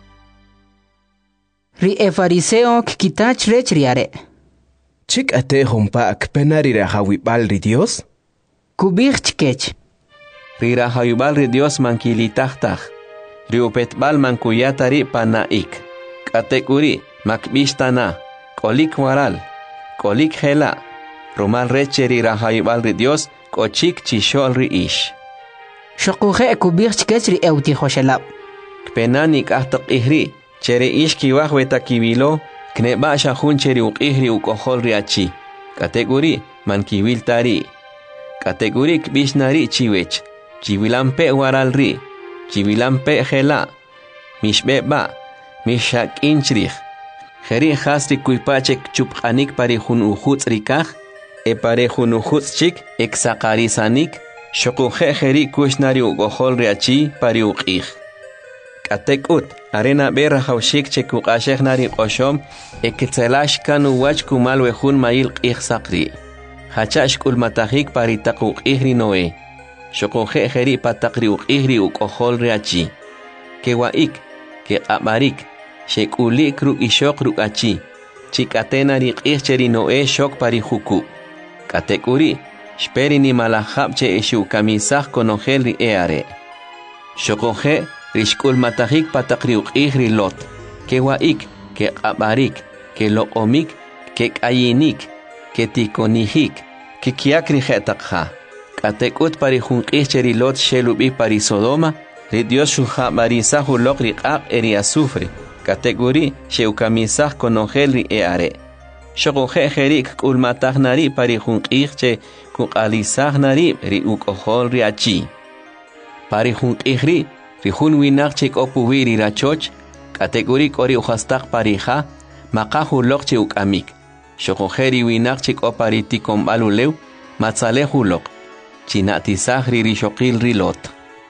Ri e fariseo kikita chrech riare. Chik ate hompa akpenari rahawibal ri Dios? Kubich chkech. Ri rahawibal ri Dios mankilitahtah. Ri upetbal mankuyatari panaik. Katek uri makbishtana. Kolik waral. Kolik hela. Rumal recheri rahayibal ri Dios kochik chishol ri ish. Shokuje kubich chkech ri euti hoshelab. Kpenanik ahtak ihri, chere ish kiwaj wetakibilo, kneba shahun cheri ukihri ukohol ri achi. Kategori man kiwil tari. Kategori kbishnari chiwech. Chiwilampe waral ri. Chiwilampe hela. Mishbeba. Mishak inchrich. Jeri hasri kuipachek chupkanik pari hun ujuts rikaj. E pare junujuts chik exakarisanik shokuje jeri kushnari ugohol riachi pari uqij Katek ut arena berra haushik chekuqashek nari qoshom eketselash kanu wach kumal wejun mail qij sakri hachash kulmatajik pari taquq ihri noe shokuje jeri pataqri uqijri ugohol riachi kewaik ke amarik shekulik ru ishok ru achi chikatena ri qij cheri noe shok pari huku Katekuri, speri ni malajapche eshu kamisaj konojel ri eare. Shokoje, rishkul matajik patakriuk ihri lot. Ke waik, ke abarik, ke loomik, ke kayinik, ke tikonijik, ke kiakri jetakja. Katekut pari junkicheri lot shelubi pari Sodoma, ri Dios shuja marisahu lok ri qaq eri azufre. Katekuri, sheu kamisaj konojel ri eare. Shokoje jerik kulmatagnari pari junqijche kuqalisagnari ri ukohol ri achi. Pari junqijri ri jun winaqche kopuwiri rachoch kategori kori uhastaq parija maqaju loqche ukamik. Shokoje ri winaqche kopari tikombalulew matzaleju loq. Chinatisagri ri shokil ri lot.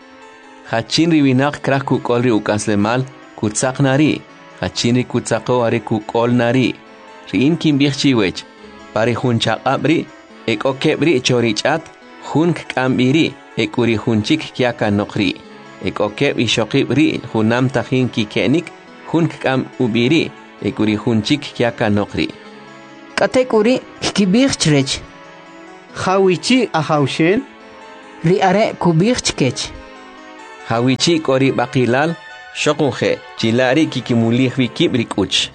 Hachin ri winaq krak kukol ri ukaslemal kutzaqnari. Hachin ri kutzaqo ari kukol nari. Rin kimbirchiwech, pari hun chaqabri, ekokebri chorichat, hun kambiri, ekuri hunchik kiaka nokri ekokeb ishokib ri hunam tahin kikenik hun kam ubiri ekuri hunchik kiaka nokri katekuri kibirchrech Hawichi ahaushel ri are kubirchkech hawichi kori bakilal shokuje chilari kikimulihwi kibrikuch.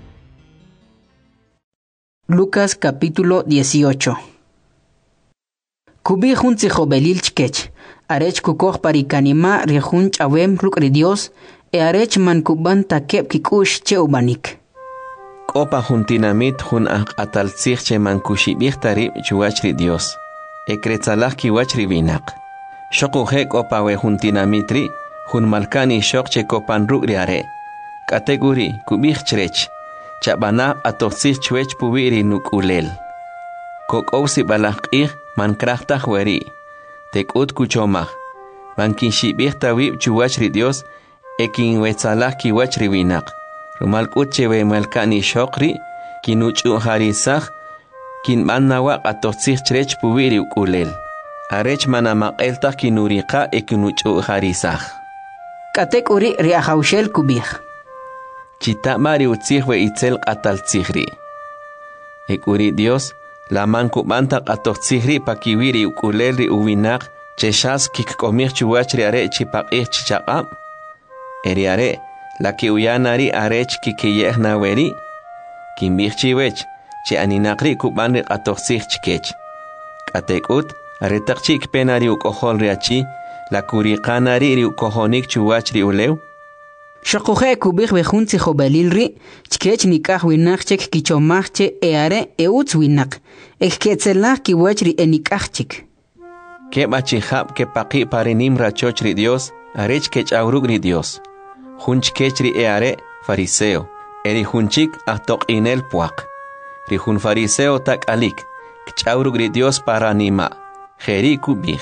Lucas capítulo dieciocho. Kubi junzi jobelil chkech, arech kukoh parikanima rejun chawem rukri Dios, e arech man kuban takep kikush che ubanik. Kopa juntinamit jun ak atalzich che man kushibich tarib chuachri Dios, e kretzalach kiwachri binak. Shokuje kopa we juntinamitri, jun malkani shok che kopan rukri are, kategori kubich chrech. Chabana atoxich chwech puwiri nukulel. Kok ousi balakih man krachtah weri. Tek ut kuchomah. Man kinshibih tawib chuwachri Dios ekin wetzalah kiwachri winak. Rumal utchewe malkani shokri kinuchu harisah kin manawak atoxich chrech puwiri ukulel. Arech manamakeltah kinurika ekinuchu harisah. Katek uri riahaushel kubih. Chita mari utzihwe itzel qataltzihri. Ekuri Dios, la manku banta qatotzihri pakiwiri ukulelri uwinak, cheshas kikkomih chuwachri are chipaqih chichaqab. Eri are, la ki uyanari arech kikiyehna weri. Kimbih chiwech, che aninakri kubanri qatotzih chikech. Katekut, aretak chik penari ukoholri achi, la kuriqanari ri ukohonik chuwachri ulew. Shokuje kubih bejunzi jobelilri, chkech nikah winachchek kichomachche eare eutz winak, eketzelach kiwachri enikachchik. Kebachihab ke paqi parinim rachochri Dios, arech kech aurugri Dios. Hunch kechri eare fariseo, eri hunchik ahtok inel puak. Rihun fariseo tak alik, kech aurugri Dios paranima, jeri kubih.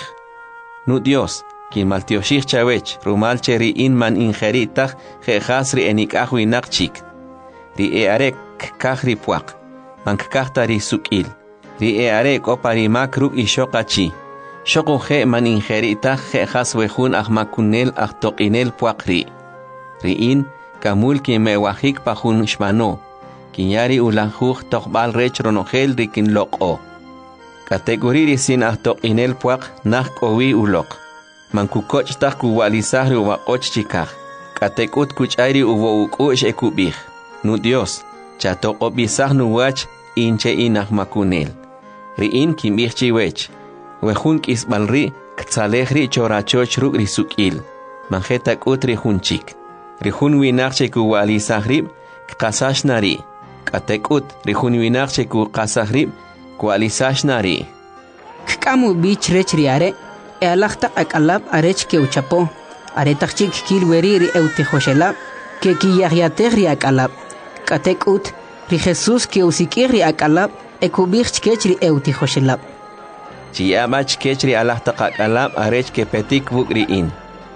Nu Dios, Kin maltioshich chawech, rumal cheri in man ingeritach, jehasri enikahwi nakchik. Ri earek kahri puak, man kahtari sukil. Ri earek opari makruk ishokachi. Shoko he man ingeritach, jehas wehun ahmakunel ahtokinel puak ri. Ri in, kamul ki mewahik pahun shmano. Kinyari ulanjuj tokbal rech ronogel rikin loko. Kategori sin ahtokinel puak, nah kowi ulok. Man kukoch tak kuwalisahri wa och chikah. Katekut kuchairi uwo ukush ekubih. Nu Dios, chato obisah nu wach inche inah makunel. Riin kimih chiwech. Wehun kisbalri, ktzalehri chorachoch ruk risukil. Manjetak utri hunchik. Rihun winachche kuwalisahrib, kkasashnari. Katekut, rihun winachche kukasahrib, kuwalisashnari. Kkamu bich rech riare, e alachta akalab arech ke uchapo, aretachik kilweri ri eutejoshelab, ke kiyahyateh ri akalab, katek ut, ri Jesus ke usikir ri akalab, e kubich kech ri eutejoshelab. Chiabach kech ri alachta akalab arech ke petik buk ri in.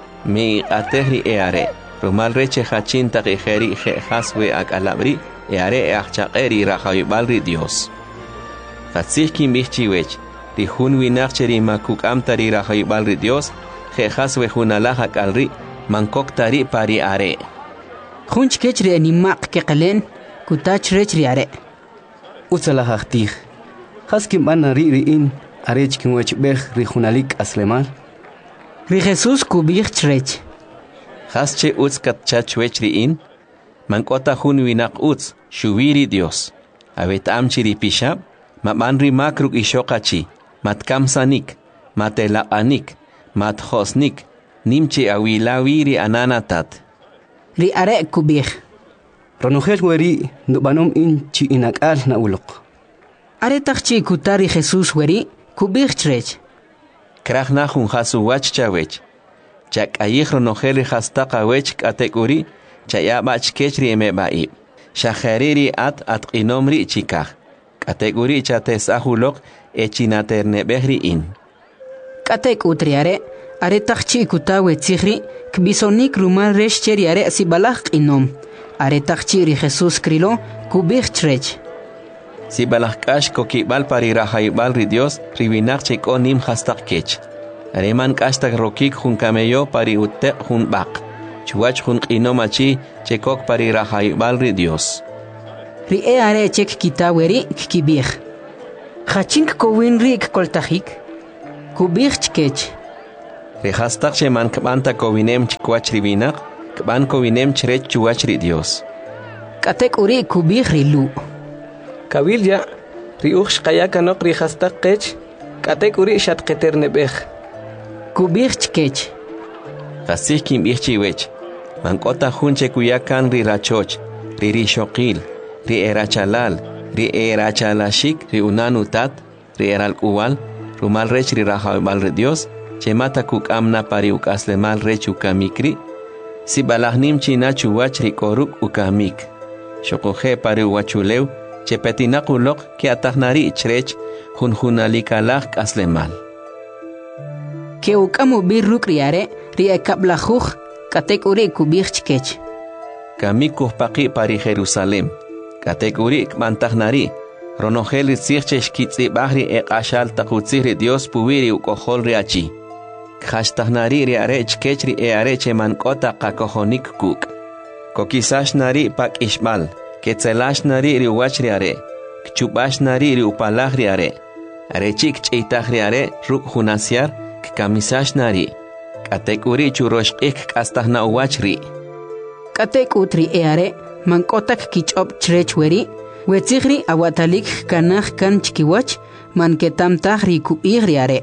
Mi ateh ri eare, rumal reche hachin takijeri je haswe akalabri, eare e achchaqeri rajayibal ri Dios. Katzih kimbich chiwech, Ri hun winachcheri makuk amtari rajayibal ri Dios, jejas wejunalajak alri, mankok tari pari are. Hunch kechri animaq keqelen, kutach rechri are. Utzalajajtij, haskim bana ri ri in, arech kinwech bej ri junalik aslemal. Ri Jesus kubich chrech. Hasche utz katchachwech ri in, mankota hun winak utz, shubiri Dios. Avet amchiri pishab, mamanri makruk ishokachi. Matkamsanik, matelaanik, mathosnik, nimchi awilawiri ananatat. Ri are kubih. Ronogel weri, nubanom in chi inakal na ulok. Are takchi kutari Jesus weri, kubih chrech. Krachna hun hasu wach chawech. Chak ayih ronogel hastaka wech kategori, chayabach kechri emebaib. Shahariri at at inomri chikah. Kategori chates ahulok, echinaterne behri in. Katek utriare, are takchi kutawe tzihri, kbisonik rumal resh cheriare sibalach inom. Are takchi ri Jesus krilo, kubich chrech. Sibalach kash kokibal pari rahayibal ri Dios, riwinak cheko nim hastak kech. Areman kastak rokik hun camello pari utte hun bak. Chuach hun qino machi chekok pari rahaibal ri Dios. Ri e are chek kitaweri kibir. Khachink kowin rik koltahik. Kubir chkech. Ri hastak sheman kbanta kowinem chkwach ribinak, kban kowinem chrech chuach ri Dios. Katek uri kubir rilu. Kabilya ri ukhsh qayaka noq ri hastak qech. Katek uri shat qeter nebeh. Kubir chkech. Qasih kim bichiwech. Mankota hunche kuyakan ri rachoch, ri ri shokil, ri erachalal, ri erachalashik, ri unanutat, ri eral uwal, rumal rech ri rahaibal ri Dios, chemata kuk amna pari ukaslemal rech ukamikri, si balahnim china chuwach ri koruk ukamik. Shokoje pari uwachulew, chepetinakulok ki atahnari ichrech, hunhunalikalak aslemal. Ke ukamu birruk riare, ri ekablajuj, katek uri kubir chkech. Kamik kuhpaki pari Jerusalem. Katek uri kmantahnari. Ronogel tzirchesh kitzi bahri eqashal takutziri Dios puwiri ukohol riachi. Khashtahnari riare chkechri eare chemankota kakohonik kuk. Kokisash nari pak ishmal. Ketzelash nari riwach riare. Kchubash nari riupalach riare. Arechik chitach riare ruk hunasiar kamisash nari. Katek uri churosh ik kastahna uwachri. Katek utri eare, mankotak kichop chrechweri, wetzigri awatalik kanach kan chkiwach, man ketamtah rikubigri are.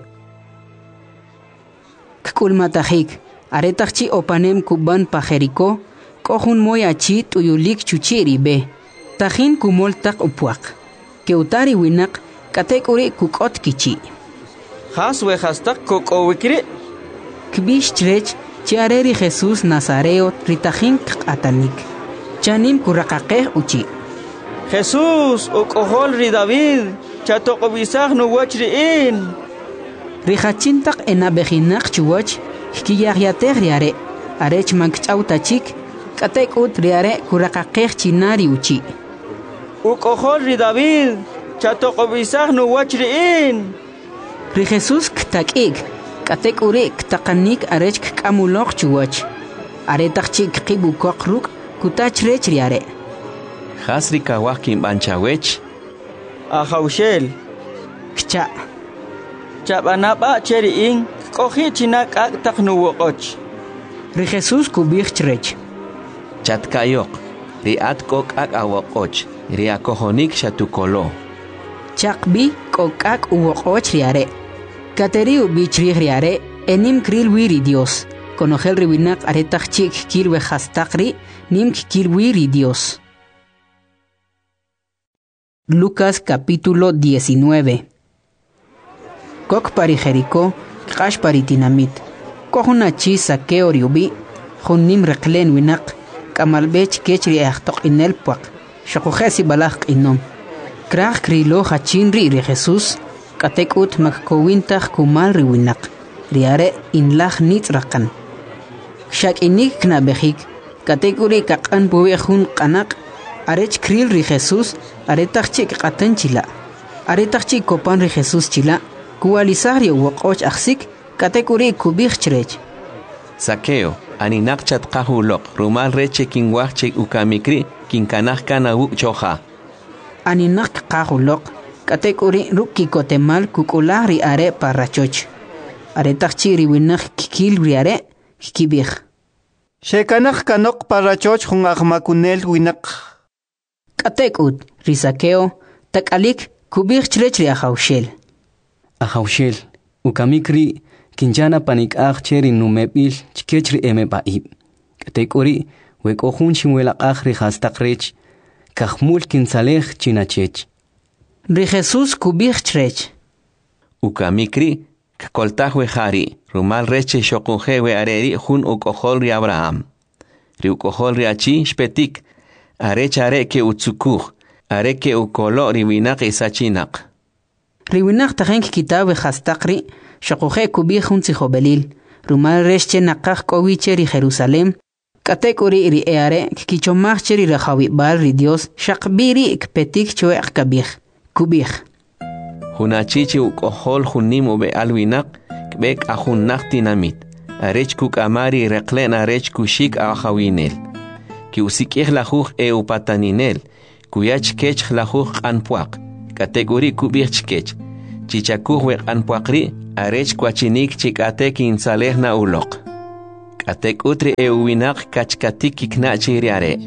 Kkulmatahik, aretachchi opanem kuban pajeriko, kohun moyachi tuyulik chuchiri be. Tahin kumoltak upuak. Keutari winak, katek uri kukot kichi. Has we hastak kokowikri. Kbish chrech, chiareri Jesús Nazareo ritajin atanik. Chanim kurakakeh uchi. Jesús, okohol ri David, chatokobisag no wachriin. Rijachintak enabejinak chuwach, hkiyagiater riare, arech mankchautachik, katek ut riare kurakakeh chinari uchi. Okohol ri David, chatokobisag no wachriin. Ri Jesús ktakik. Katek uri ktakanik arech kkamulok chuwach. Aretachchi kibu kokruk kutach rech riare. Hasri kawakim banchawech. Ahaushel. Kcha. Chabanaba cheriin kohi chinak ak taknuwokoch. Ri Jesús kubich chrech. Chatkayok. Riat kok ak awokoch. Riakohonik shatukolo. Chakbi kok ak uwokoch riare. Kateriu bichriare enim kril wiri Dios. Conogel riwinak aretach chik kirwe hastakri nim kirwiri Dios. Lucas capítulo diecinueve. Kok pari Jericó, kash pari tinamit. Kohunachi sakeo riubi, hunim reklen winak, kamalbech kechri achtok inel puak, shakujesi balak inom. Krach krilo hachinri ri Jesús. Katek ut makkowintach kumal riwinak. Riare inlach nitzrakan. Shak inik knabehik. Katek uri kakan buwehun kanak. Arech kril ri Jesús. Aretach chik katan chila. Aretach chik kopan ri Jesús chila. Kualisari wakoch aksik. Katek uri kubich chrech. Sakeo, aninak chat kahulok. Rumal reche kinwach chik ukamikri. Kinkanach kana uk choha. Aninak kahulok. Katek uri ruki kotemal kukulari are parachoch. Aretachchi riwinak kikil riare kikibih. Shekanak kanok parachoch hun agmakunel winak. Katek ut risakeo takalik kubih chrech ri ahaushel. Ahaushel, ukamikri kinjana panik ah cheri numebil chkechri eme baib. Katek uri wekohun chimwela ahri hastakrech kahmul kinsalech chinachech. Ri Jesús kubich chrech. Ukamikri, kakoltahwe hari, rumal reche shokunjewe areri hun ukohol ri Abraham. Ri ukohol ri achi shpetik, arech are ke utsukuj, are ke ukolo riwinak isachinak. Riwinak tajenk kitabe hastakri, shokuje kubich hun tzihobelil, rumal reche nakaj kowiche ri Jerusalem, katek uri ri eare, kichomach cheri rajawi bal ri Dios, shakbiri ikpetik choe akabich. Kubich. Hunachichi ukohol hunim ube alwinak, kbek ahun naktinamit. Arech kuk amari reklen arech kushik ahawinel. Ki usikih lahuj e upataninel. Kuyach kech lahuj anpuak. Kategori kubich kech. Chichakuj wek anpuakri. Arech kwachinik chikatek insalehna ulok. Katek utri e uwinak kachkatik kiknachi riare.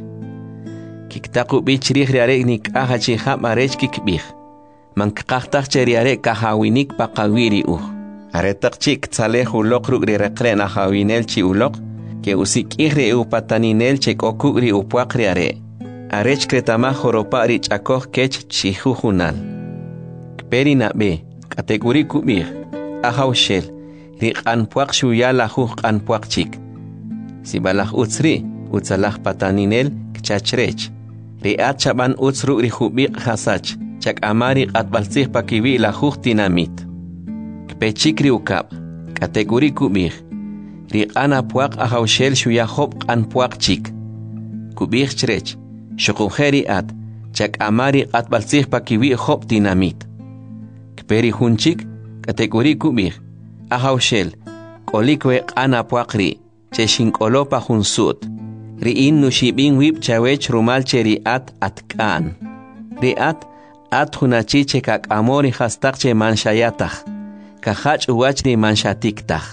Kiktaku bich riare nik ahachi ham arech kikbih. Mankaktak cheriare kahawinik pakawiri uh. Aretak chik tzaleh ulok rugri reklen ahawinel chi ulok. Ke usik ihri upataninel chek okugri upuak riare. Arech kretama joropa rich akoh kech chihujunal. Kperi na be. Kategori kubih. Ahawshel. Rik anpuak shuya lahuj anpuak chik. Sibalah utsri. Utsalah pataninel kchachrech. Riat chaban utsru rihubik hasach. Chak amari atbalsih pakiwi lahuj tinamit. Kpechikri ukab. Kategori kubih. Rik anapuak ahawshel shuya hop anpuak chik. Kubih chrech. Shukujeri at. Chak amari atbalsih pakiwi hop tinamit. Kperi hunchik. Kategori kubih. Ahawshel. Kolikwe anapuakri. Cheshin kolopa hunsut. Riin nushibin wip chawech rumal cheri at atkan. Riat at hunachiche kak amori hastakche manshayatach. Kahach uwachri manshatiktaj.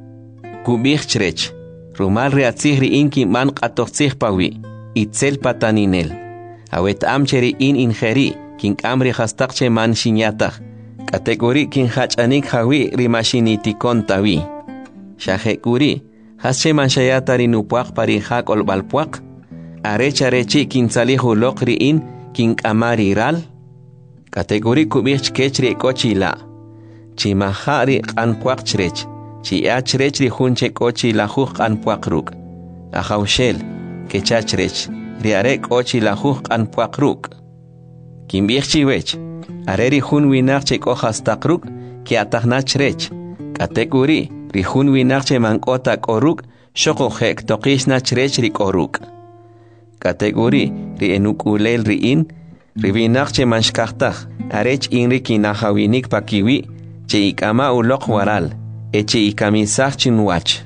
Kubih chrech. Rumal reatzih riin ki man qatochtzih pawi. Itzel pataninel. Awet amcheri in ingeri. King amri hastakche manshinyatach. Kategori kin hachanik hawi rimashinitikon tawi. Shahekuri. Hasche manshayata rinupuak pari hak olbalpuak. Arecha rechi kin salihu lokri in kin amari ral. Kategori kubich kechri kochila. Chi mahari anpuak chrech. Chi achrech ri hunche kochi lahuj anpuak ruk. Ahawshel. Kechachrech. Riare kochi lahuj anpuak ruk. Kin bichchi wech. Areri hun winak che kohas takruk. Ki atahna chrech. Kategori. Rihun winakche mankota koruk, shoko hek tokishna chrech ri koruk. Kategori, ri enukulel ri in, ri winakche manshkachtach, arech inri kinahawinik pakiwi, che ikama ulok waral, eche ikamisach chinwach.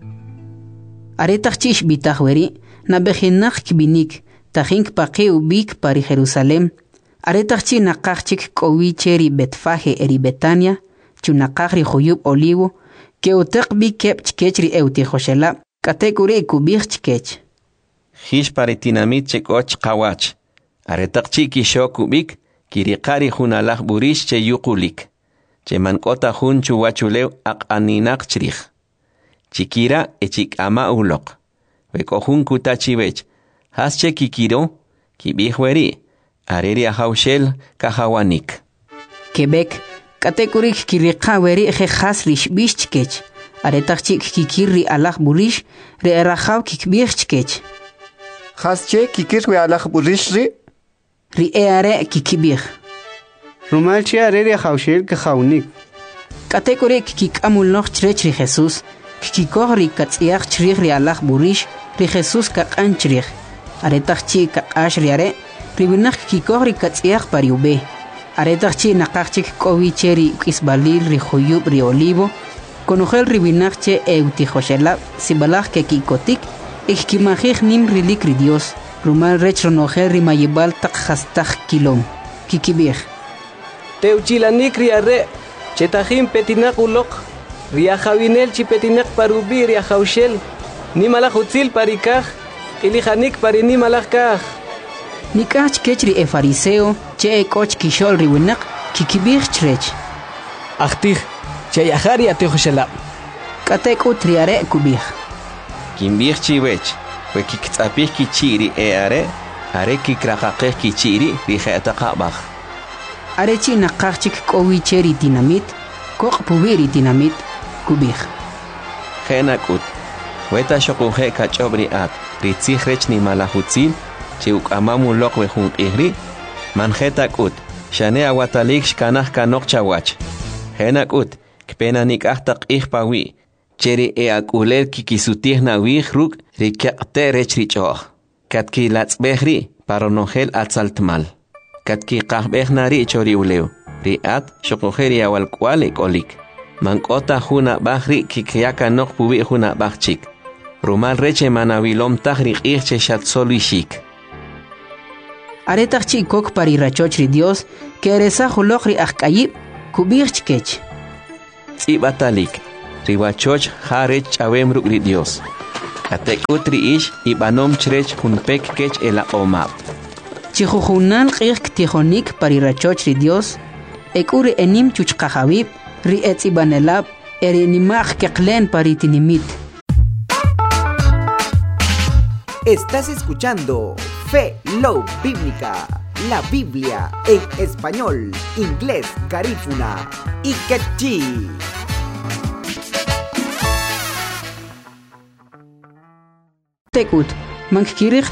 Aretach chish bitach weri, na bejinak kibinik, tajink pake ubik pari Jerusalem, aretach chi nakachik kowi cheri betfaje eri Betania, chunakach joyub olivo, que utek bi kep chkechri euti joshela, kategori kubich chkech. Hish paritinamit chekoch kawach. Aretak chiki shokubik, kirikari hunalach burish che yukulik. Che mankota hun chuwachulew ak aninak chrich. Chikira echik ama ulok. Weko hun kutachivech. Hasche kikiro, kibihweri. Areri ahawshel kahawanik. Quebec. Kategorik kirika weri eje hasrish bishchkech. Aretachik kikiri alach burish, re erahaw kikbirchkech. Hasche kikirwe alach burish ri? Ri eare kikibir. Rumalchi areri hawshel kahawnik. Kategorik kikamul noch chrech ri Jesus, kikikohri katsiach chrich ri alach burish, ri Jesus kakan chrich. Aretachik kakash riare, ribinach kikikohri katsiach pariube. Aretachchi nakachik kowi cheri kisbalil ri joyub ri olivo, konojel ribinachche eutijoshela, sibalach ke kikotik, ikimajich nim rilik ri Dios, rumal rech ronojel rimayibal tak hastach kilom, kikibir. Teuchilanik riare, chetajim petinak ulok, riajawinel chi petinak parubi riajawshel, nimalach utzil parikaj, ilijanik parini malach kaj. Nikach kechri e fariseo, che e koch kishol riwinak, kikibir chrech. Achtih, che yahari atejoshelab. Katek utriare kubir. Kimbir chiwech, we kiktzapih kichiri e are, are kikrakakeh kichiri rijetakabach. Arechi nakachik kowi cheri dinamit, kok pubiri dinamit, kubir. Genakut, weta shokuhe kachobri at, ritzih rech ni malahutzil, Chiuk amamu lok we hun ihri, manjetak ut, shane awatalik shkanach kanok chawach. Henak ut, kpena nik ahtak ihpawi, cheri e akulel kikisutih na wihruk, rikyakte rechrichoch. Katki latzbehri, paronogel atzaltmal. Katki kahbeh nari chori uleu, riat shokojeri awal kwalik olik. Mankota juna bahri kikayaka nok pubi juna bahchik. Rumal reche manavilom tahri irche shatsolishik. Aretach chikok pari rachochri Dios, que eresa julokri akayib, kubirchkech. Ibatalik, riwachoch harech chawem rukri Dios. Katek utri ish ibanom chrech hunpek kech ela omap. Chihujunal kirk tijonik pari rachochri Dios, ekure enim chuchkajawib, ri etzibanelab, erinimach keklen pari tinimit. Estás escuchando Fe Love Bíblica, la Biblia en español, inglés, garífuna y quechí. Tekut, mankirich